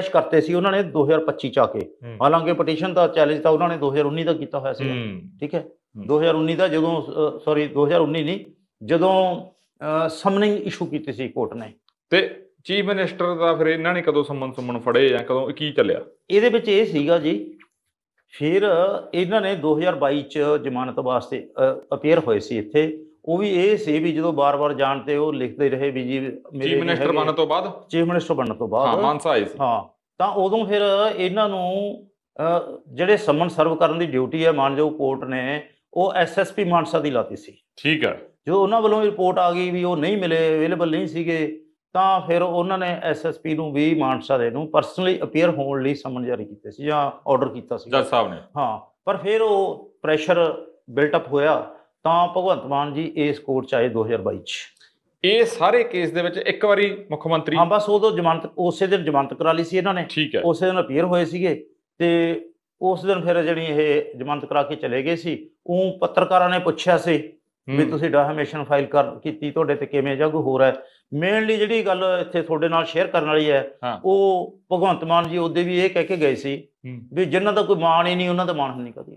ਕਰਤੇ ਸੀ ਉਹਨਾਂ ਨੇ 2025 ਚ ਆ ਕੇ। ਹਾਲਾਂਕਿ ਪਟੀਸ਼ਨ ਦਾ ਚੈਲੰਜ ਤਾਂ ਉਹਨਾਂ ਨੇ 2019 ਦਾ ਕੀਤਾ ਹੋਇਆ ਸੀ। ਠੀਕ ਹੈ, 2019 ਦਾ ਜਦੋਂ ਸੌਰੀ 2019 ਨਹੀਂ, ਜਦੋਂ ਸਮਨਿੰਗ ਇਸ਼ੂ ਕੀਤੀ ਸੀ ਕੋਰਟ ਨੇ। ਤੇ ਚੀਫ ਮਿਨਿਸਟਰ ਦਾ ਫਿਰ ਇਹਨਾਂ ਨੇ ਕਦੋਂ ਸੁਮਨ ਫੜੇ ਜਾਂ ਕਦੋਂ ਕੀ ਚੱਲਿਆ? ਇਹਦੇ ਵਿੱਚ ਇਹ ਸੀਗਾ ਜੀ, ਫਿਰ ਇਹਨਾਂ ਨੇ 2022 ਚ ਜ਼ਮਾਨਤ ਵਾਸਤੇ ਅਪੀਅਰ ਹੋਏ ਸੀ ਇੱਥੇ। ਉਹ ਵੀ ਇਹ ਸੀ ਵੀ ਜਦੋਂ ਬਾਰ-ਬਾਰ ਜਾਣ ਤੇ ਉਹ ਲਿਖਦੇ ਰਹੇ ਵੀ ਜੀ ਚੀਫ ਮਿਨਿਸਟਰ ਬਣਨ ਤੋਂ ਬਾਅਦ, ਚੀਫ ਮਿਨਿਸਟਰ ਬਣਨ ਤੋਂ ਬਾਅਦ ਮਾਨਸਾ ਆਏ ਸੀ। ਹਾਂ, ਤਾਂ ਉਦੋਂ ਫਿਰ ਇਹਨਾਂ ਨੂੰ ਜਿਹੜੇ ਸਮਨ ਸਰਵ ਕਰਨ ਦੀ ਡਿਊਟੀ ਹੈ ਮਾਨਯੋਗ ਕੋਰਟ ਨੇ ਉਹ SSP ਮਾਨਸਾ ਦੀ ਲਾਤੀ ਸੀ। ਠੀਕ ਹੈ। ਜਦੋਂ ਉਹਨਾਂ ਵੱਲੋਂ ਰਿਪੋਰਟ ਆ ਗਈ ਵੀ ਉਹ ਨਹੀਂ ਮਿਲੇ, ਅਵੇਲੇਬਲ ਨਹੀਂ ਸੀਗੇ, ਤਾਂ ਫਿਰ ਉਹਨਾਂ ਨੇ SSP ਨੂੰ ਵੀ ਮਾਨਸਾ ਦੇ ਨੂੰ ਪਰਸਨਲੀ ਅਪੀਅਰ ਹੋਣ ਲਈ ਸਮਨ ਜਾਰੀ ਕੀਤੇ ਸੀ ਜਾਂ ਆਰਡਰ ਕੀਤਾ ਸੀ ਜੱਜ ਸਾਹਿਬ ਨੇ। ਹਾਂ, ਪਰ ਫਿਰ ਉਹ ਪ੍ਰੈਸ਼ਰ ਬਿਲਟ ਅਪ ਹੋਇਆ ਤਾਂ ਭਗਵੰਤ ਮਾਨ ਜੀ ਇਸ ਕੋਰਟ ਚ ਆਏ 2022 ਚ। ਇਹ ਸਾਰੇ ਕੇਸ ਦੇ ਵਿੱਚ ਇੱਕ ਵਾਰੀ ਮੁੱਖ ਮੰਤਰੀ, ਹਾਂ ਬਸ ਉਦੋਂ ਜ਼ਮਾਨਤ, ਉਸੇ ਦਿਨ ਜ਼ਮਾਨਤ ਕਰਾ ਲਈ ਸੀ ਇਹਨਾਂ ਨੇ। ਠੀਕ ਹੈ। ਉਸੇ ਦਿਨ ਅਪੀਅਰ ਹੋਏ ਸੀਗੇ ਤੇ ਉਸ ਦਿਨ ਫਿਰ ਜਿਹੜੀ ਇਹ ਜ਼ਮਾਨਤ ਕਰਾ ਕੇ ਚਲੇ ਗਏ ਸੀ। ਉਹ ਪੱਤਰਕਾਰਾਂ ਨੇ ਪੁੱਛਿਆ ਸੀ ਵੀ ਤੁਸੀਂ ਡੈਫੇਮੇਸ਼ਨ ਫਾਈਲ ਕੀਤੀ, ਤੁਹਾਡੇ ਤੇ ਕਿਵੇਂ ਜਾਂ ਕੋਈ ਹੋਰ ਹੈ। ਮੇਨਲੀ ਜਿਹੜੀ ਗੱਲ ਇੱਥੇ ਤੁਹਾਡੇ ਨਾਲ ਸ਼ੇਅਰ ਕਰਨ ਵਾਲੀ ਹੈ, ਉਹ ਭਗਵੰਤ ਮਾਨ ਜੀ ਉਹਦੇ ਵੀ ਇਹ ਕਹਿ ਕੇ ਗਏ ਸੀ ਵੀ ਜਿਨ੍ਹਾਂ ਦਾ ਕੋਈ ਮਾਣ ਹੀ ਨਹੀਂ ਉਹਨਾਂ ਦਾ ਮਾਣਹਾਨੀ ਕਦੀ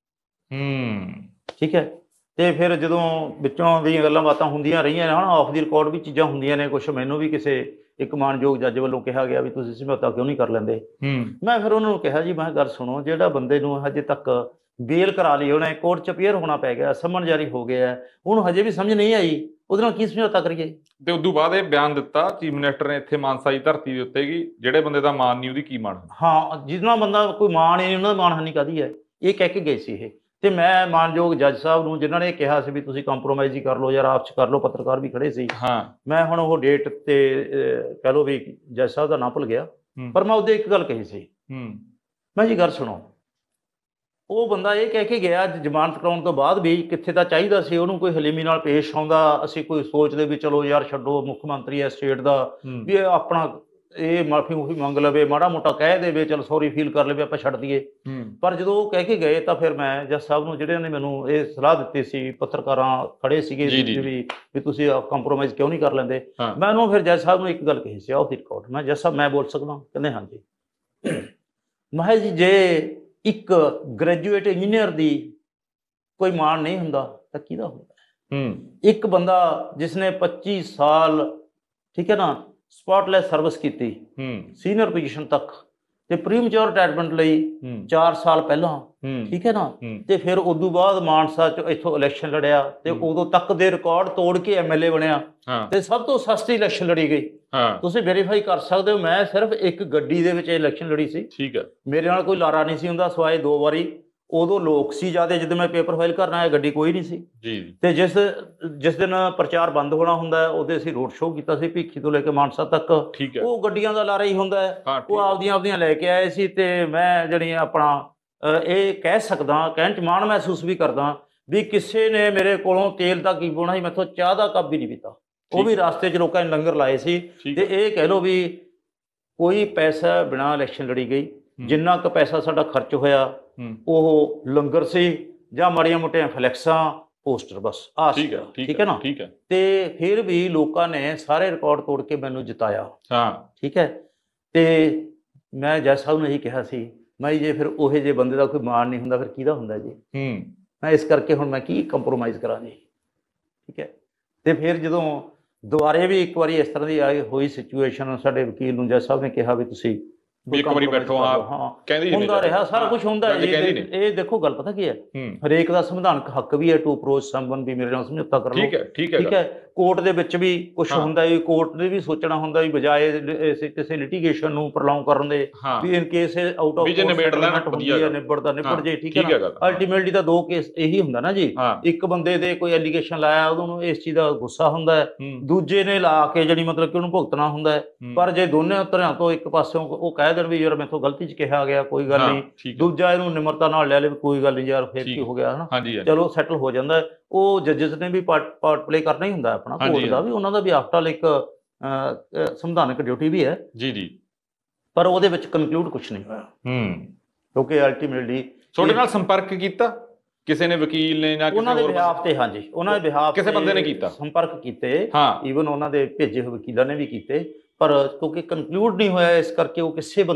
ਹੈ। ਠੀਕ ਹੈ, ਤੇ ਫਿਰ ਜਦੋਂ ਵਿੱਚੋਂ ਦੀਆਂ ਗੱਲਾਂ ਬਾਤਾਂ ਹੁੰਦੀਆਂ ਰਹੀਆਂ ਨੇ, ਆਫ ਦੀ ਰਿਕਾਰਡ ਵੀ ਚੀਜ਼ਾਂ ਹੁੰਦੀਆਂ ਨੇ। ਕੁਛ ਮੈਨੂੰ ਵੀ ਕਿਸੇ ਇੱਕ ਮਾਨਯੋਗ ਜੱਜ ਵੱਲੋਂ ਕਿਹਾ ਗਿਆ ਵੀ ਤੁਸੀਂ ਸਮਝੌਤਾ ਕਿਉਂ ਨਹੀਂ ਕਰ ਲੈਂਦੇ। ਮੈਂ ਫਿਰ ਉਹਨਾਂ ਨੂੰ ਕਿਹਾ ਜੀ, ਮੈਂ ਗੱਲ ਸੁਣੋ, ਜਿਹੜਾ ਬੰਦੇ ਨੂੰ ਹਜੇ ਤੱਕ ਬੇਲ ਕਰਾ ਲਈ, ਉਹਨੇ ਕੋਰਟ ਚ ਅਪੀਅਰ ਹੋਣਾ ਪੈ ਗਿਆ, ਸਮਨ ਜਾਰੀ ਹੋ ਗਿਆ, ਉਹਨੂੰ ਹਜੇ ਵੀ ਸਮਝ ਨਹੀਂ ਆਈ, ਉਹਦੇ ਨਾਲ ਕੀ ਸਮਝੌਤਾ ਕਰੀਏ। ਤੇ ਉਦੋਂ ਬਾਅਦ ਇਹ ਬਿਆਨ ਦਿੱਤਾ ਚੀਫ ਮਿਨਿਸਟਰ ਨੇ ਇੱਥੇ ਮਾਨਸਾ ਦੀ ਧਰਤੀ ਦੇ ਉੱਤੇ ਕਿ ਜਿਹੜੇ ਬੰਦੇ ਦਾ ਮਾਣ ਨਹੀਂ ਉਹਦੀ ਕੀ ਮਾਣ। ਹਾਂ, ਜਿਹਨਾਂ ਬੰਦਾ ਕੋਈ ਮਾਣ ਹੀ ਨਹੀਂ ਉਹਨਾਂ ਦਾ ਮਾਣਹਾਨੀ ਕਾਹਦੀ ਹੈ, ਇਹ ਕਹਿ ਕੇ ਗਏ ਸੀ ਇਹ। ਤੇ ਮੈਂ ਮਾਨਯੋਗ ਜੱਜ ਸਾਹਿਬ ਨੂੰ, ਜਿਨ੍ਹਾਂ ਨੇ ਕਿਹਾ ਸੀ ਵੀ ਤੁਸੀਂ ਕੰਪਰੋਮਾਈਜ਼ ਹੀ ਕਰ ਲਓ ਯਾਰ, ਆਪਸ 'ਚ ਕਰ ਲਓ, ਪੱਤਰਕਾਰ ਵੀ ਖੜੇ ਸੀ। ਮੈਂ ਹੁਣ ਉਹ ਡੇਟ ਤੇ ਕਹਿ ਲਓ ਵੀ ਜੱਜ ਸਾਹਿਬ ਦਾ ਨਾਂ ਭੁੱਲ ਗਿਆ, ਪਰ ਮੈਂ ਉਹਦੇ ਇੱਕ ਗੱਲ ਕਹੀ ਸੀ। ਮੈਂ ਜੀ ਗੱਲ ਸੁਣੋ, ਉਹ ਬੰਦਾ ਇਹ ਕਹਿ ਕੇ ਗਿਆ ਜ਼ਮਾਨਤ ਕਰਾਉਣ ਤੋਂ ਬਾਅਦ ਵੀ ਕਿੱਥੇ ਤਾਂ ਚਾਹੀਦਾ ਸੀ ਉਹਨੂੰ ਕੋਈ ਹਲੀਮੀ ਨਾਲ ਪੇਸ਼ ਆਉਂਦਾ। ਅਸੀਂ ਕੋਈ ਸੋਚਦੇ ਵੀ ਚਲੋ ਯਾਰ ਛੱਡੋ, ਮੁੱਖ ਮੰਤਰੀ ਹੈ ਸਟੇਟ ਦਾ, ਵੀ ਇਹ ਆਪਣਾ ਇਹ ਮਾਫੀ ਮੂਫੀ ਮੰਗ ਲਵੇ, ਮਾੜਾ ਮੋਟਾ ਕਹਿ ਦੇਵੇ, ਚਲ ਸੌਰੀ ਫੀਲ ਕਰ ਲਵੇ, ਆਪਾਂ ਛੱਡ ਦਈਏ। ਪਰ ਜਦੋਂ ਉਹ ਕਹਿ ਕੇ ਗਏ ਤਾਂ ਫਿਰ ਮੈਂ ਜੱਜ ਸਾਹਿਬ ਨੂੰ, ਜਿਹੜਿਆਂ ਨੇ ਮੈਨੂੰ ਇਹ ਸਲਾਹ ਦਿੱਤੀ ਸੀ, ਪੱਤਰਕਾਰਾਂ ਖੜੇ ਸੀਗੇ ਵੀ ਤੁਸੀਂ ਕੰਪਰੋਮਾਈਜ਼ ਕਿਉਂ ਨਹੀਂ ਕਰ ਲੈਂਦੇ, ਮੈਂ ਉਹਨੂੰ ਫਿਰ ਜੱਜ ਸਾਹਿਬ ਨੂੰ ਇੱਕ ਗੱਲ ਕਹੀ ਸੀ ਆਫ ਦੀ ਰਿਕਾਰਡ। ਮੈਂ ਜੱਜ ਸਾਹਿਬ ਮੈਂ ਬੋਲ ਸਕਦਾ? ਕਹਿੰਦੇ ਹਾਂਜੀ। ਮੈਂ ਜੀ ਜੇ ਇੱਕ ਗ੍ਰੈਜੂਏਟ ਇੰਜੀਨੀਅਰ ਦੀ ਕੋਈ ਮਾਣ ਨਹੀਂ ਹੁੰਦਾ ਤਾਂ ਕਿਹਦਾ ਹੁੰਦਾ? ਇੱਕ ਬੰਦਾ ਜਿਸਨੇ 25 ਸਾਲ, ਠੀਕ ਹੈ ਨਾ, ਸਪੌਟਲੈਸ ਸਰਵਿਸ ਕੀਤੀ ਸੀਨੀਅਰ ਪੋਜੀਸ਼ਨ ਤੱਕ, ਤੇ ਪ੍ਰੀਮੈਚੁਰ ਰਿਟਾਇਰਮੈਂਟ ਲਈ 4 ਸਾਲ ਪਹਿਲਾਂ, ਠੀਕ ਹੈ ਨਾ, ਤੇ ਫਿਰ ਉਦੋਂ ਬਾਅਦ ਮਾਨਸਾ ਚ ਇੱਥੋਂ ਇਲੈਕਸ਼ਨ ਲੜਿਆ ਤੇ ਉਦੋਂ ਤੱਕ ਦੇ ਰਿਕਾਰਡ ਤੋੜ ਕੇ MLA ਬਣਿਆ ਤੇ ਸਭ ਤੋਂ ਸਸਤੀ ਇਲੈਕਸ਼ਨ ਲੜੀ ਗਈ। ਤੁਸੀਂ ਵੈਰੀਫਾਈ ਕਰ ਸਕਦੇ ਹੋ, ਮੈਂ ਸਿਰਫ ਇੱਕ ਗੱਡੀ ਦੇ ਵਿੱਚ ਇਲੈਕਸ਼ਨ ਲੜੀ ਸੀ। ਠੀਕ ਹੈ, ਮੇਰੇ ਨਾਲ ਕੋਈ ਲਾਰਾ ਨਹੀਂ ਸੀ ਹੁੰਦਾ, ਸਵਾਏ 2 ਵਾਰੀ। ਉਦੋਂ ਲੋਕ ਸੀ ਜ਼ਿਆਦਾ, ਜਦੋਂ ਮੈਂ ਪੇਪਰ ਫਾਈਲ ਕਰਨ ਆਇਆ ਗੱਡੀ ਕੋਈ ਨਹੀਂ ਸੀ ਜੀ। ਤੇ ਜਿਸ ਦਿਨ ਪ੍ਰਚਾਰ ਬੰਦ ਹੋਣਾ ਹੁੰਦਾ ਉਹਦੇ ਅਸੀਂ ਰੋਡ ਸ਼ੋਅ ਕੀਤਾ ਸੀ ਭੀਖੀ ਤੋਂ ਲੈ ਕੇ ਮਾਨਸਾ ਤੱਕ। ਉਹ ਗੱਡੀਆਂ ਦਾ ਲਾਰਾ ਹੀ ਹੁੰਦਾ ਹੈ, ਉਹ ਆਪਦੀਆਂ ਲੈ ਕੇ ਆਏ ਸੀ। ਤੇ ਮੈਂ ਜਿਹੜੀ ਆਪਣਾ ਇਹ ਕਹਿ ਸਕਦਾ, ਕਹਿਣ 'ਚ ਮਾਣ ਮਹਿਸੂਸ ਵੀ ਕਰਦਾ ਵੀ ਕਿਸੇ ਨੇ ਮੇਰੇ ਕੋਲੋਂ ਤੇਲ ਦਾ ਕੀ ਪਾਉਣਾ ਸੀ, ਮੈਥੋਂ ਚਾਹ ਦਾ ਕੱਪ ਵੀ ਨਹੀਂ ਪੀਤਾ। ਉਹ ਵੀ ਰਸਤੇ 'ਚ ਲੋਕਾਂ ਨੇ ਲੰਗਰ ਲਾਏ ਸੀ। ਤੇ ਇਹ ਕਹਿ ਲਓ ਵੀ ਕੋਈ ਪੈਸਾ ਬਿਨਾਂ ਇਲੈਕਸ਼ਨ ਲੜੀ ਗਈ। ਜਿੰਨਾ ਕੁ ਪੈਸਾ ਸਾਡਾ ਖਰਚ ਹੋਇਆ ਉਹ ਲੰਗਰ ਸੀ ਜਾਂ ਮਾੜੀਆਂ ਮੋਟੀਆਂ ਫਲੈਕਸਾਂ, ਪੋਸਟਰ, ਬਸ ਆਹ ਸੀ। ਠੀਕ ਹੈ ਨਾ। ਤੇ ਫਿਰ ਵੀ ਲੋਕਾਂ ਨੇ ਸਾਰੇ ਰਿਕਾਰਡ ਤੋੜ ਕੇ ਮੈਨੂੰ ਜਿਤਾਇਆ। ਠੀਕ ਹੈ, ਤੇ ਮੈਂ ਜੱਜ ਸਾਹਿਬ ਨੂੰ ਇਹੀ ਕਿਹਾ ਸੀ, ਮੈਂ ਜੇ ਫਿਰ ਉਹੋ ਜਿਹੇ ਬੰਦੇ ਦਾ ਕੋਈ ਮਾਣ ਨਹੀਂ ਹੁੰਦਾ ਫਿਰ ਕਿਹਦਾ ਹੁੰਦਾ ਜੀ। ਮੈਂ ਇਸ ਕਰਕੇ ਹੁਣ ਮੈਂ ਕੀ ਕੰਪਰੋਮਾਈਜ਼ ਕਰਾਂ ਜੀ। ਠੀਕ ਹੈ, ਤੇ ਫਿਰ ਜਦੋਂ ਦੁਬਾਰੇ ਵੀ ਇੱਕ ਵਾਰੀ ਇਸ ਤਰ੍ਹਾਂ ਦੀ ਆਈ ਹੋਈ ਸਿਚੁਏਸ਼ਨ, ਸਾਡੇ ਵਕੀਲ ਨੂੰ ਜੱਜ ਸਾਹਿਬ ਨੇ ਕਿਹਾ ਵੀ ਤੁਸੀਂ ਇੱਕ ਵਾਰੀ ਬੈਠੋ। ਹੁੰਦਾ ਰਿਹਾ, ਸਾਰਾ ਕੁਝ ਹੁੰਦਾ। ਇਹ ਦੇਖੋ ਗੱਲ ਪਤਾ ਕੀ ਹੈ, ਹਰੇਕ ਦਾ ਸੰਵਿਧਾਨਕ ਹੱਕ ਵੀ ਹੈ ਟੂ ਅਪਰੋਚ ਸਮਵਨ, ਵੀ ਮੇਰੇ ਨਾਲ ਸਮਝੌਤਾ ਕਰ ਲਓ। ਠੀਕ ਹੈ, ਕੋਰਟ ਦੇ ਵਿੱਚ ਵੀ ਕੁਛ ਹੁੰਦਾ ਹੈ, ਕੋਰਟ ਨੇ ਵੀ ਸੋਚਣਾ ਹੁੰਦਾ ਵੀ ਬਜਾਏ ਕਿਸੇ ਲਿਟੀਗੇਸ਼ਨ ਨੂੰ ਪ੍ਰੋਲੋਂਗ ਕਰਨ ਦੇ, ਵੀ ਇਨ ਕੇਸ ਆਊਟ ਆਫ ਨਿਬੜਦਾ ਨਿਬੜ ਜੇ। ਠੀਕ ਹੈ ਨਾ, ਅਲਟੀਮੇਟਲੀ ਤਾਂ 2 ਕੇਸ ਇਹੀ ਹੁੰਦਾ ਨਾ ਜੀ। ਇੱਕ ਬੰਦੇ ਦੇ ਕੋਈ ਐਲੀਗੇਸ਼ਨ ਲਾਇਆ, ਉਹਨੂੰ ਇਸ ਚੀਜ਼ ਦਾ ਗੁੱਸਾ ਹੁੰਦਾ ਹੈ, ਦੂਜੇ ਨੇ ਲਾ ਕੇ ਜਿਹੜੀ ਮਤਲਬ ਕਿ ਉਹਨੂੰ ਭੁਗਤਣਾ ਹੁੰਦਾ ਹੈ। ਪਰ ਜੇ ਦੋਨੇ ਤਰ੍ਹਾਂ ਤੋਂ ਇੱਕ ਪਾਸਿਓਂ ਉਹ ਕਹਿ ਦੇਣ ਵੀ ਯਾਰ ਮੈਥੋਂ ਗਲਤੀ 'ਚ ਕਿਹਾ ਗਿਆ, ਕੋਈ ਗੱਲ ਨਹੀਂ, ਦੂਜਾ ਇਹਨੂੰ ਨਿਮਰਤਾ ਨਾਲ ਲੈ ਲਵੇ, ਕੋਈ ਗੱਲ ਨਹੀਂ ਯਾਰ ਫਿਰ ਕੀ ਹੋ ਗਿਆ, ਹਨਾ, ਚਲੋ ਸੈਟਲ ਹੋ ਜਾਂਦਾ। ਉਹ ਜੱਜਸ ਨੇ ਵੀ ਪਾਰਟ ਪਲੇ ਕਰਨਾ ਹੀ ਹੁੰਦਾ ਆਪਣਾ, ਕੋਰਟ ਦਾ ਵੀ, ਉਹਨਾਂ ਦਾ ਵੀ ਆਫਟਰ ਆਲ ਇੱਕ ਸੰਵਿਧਾਨਕ ਡਿਊਟੀ ਵੀ ਹੈ ਜੀ। ਪਰ ਉਹਦੇ ਵਿੱਚ ਕਨਕਲੂਡ ਕੁਛ ਨਹੀਂ ਹੋਇਆ, ਕਿਉਂਕਿ ਅਲਟੀਮੇਟਲੀ ਤੁਹਾਡੇ ਨਾਲ ਸੰਪਰਕ ਕੀਤਾ ਕਿਸੇ ਨੇ, ਵਕੀਲ ਨੇ ਜਾਂ ਉਹਨਾਂ ਦੇ ਬਿਹਾਫ ਤੇ? ਹਾਂਜੀ, ਉਹਨਾਂ ਦੇ ਬਿਹਾਫ ਕਿਸੇ ਬੰਦੇ ਨੇ ਕੀਤਾ, ਸੰਪਰਕ ਕੀਤੇ, ਈਵਨ ਉਹਨਾਂ ਦੇ ਭੇਜੇ ਹੋਏ ਵਕੀਲਾਂ ਨੇ ਵੀ ਕੀਤੇ, ਪਰ ਕਿਉਂਕਿ ਕਨਕਲੂਡ ਨਹੀਂ ਹੋਇਆ, ਇਸ ਕਰਕੇ ਉਹ ਕਿਸੇ